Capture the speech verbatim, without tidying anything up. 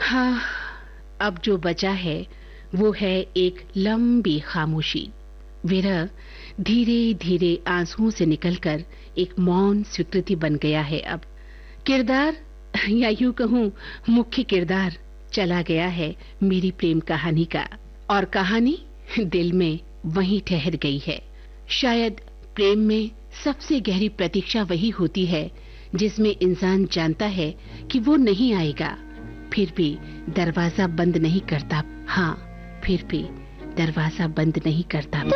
हाँ, अब जो बचा है वो है एक लंबी खामोशी। विरह धीरे-धीरे आंसुओं से निकलकर एक मौन स्वीकृति बन गया है अब। किरदार या यूं कहूं मुख्य किरदार चला गया है मेरी प्रेम कहानी का, और कहानी दिल में वहीं ठहर गई है। शायद प्रेम में सबसे गहरी प्रतीक्षा वही होती है जिसमें इंसान जानता है कि वो नहीं आएगा, फिर भी दरवाजा बंद नहीं करता। हाँ, फिर भी दरवाजा बंद नहीं करता।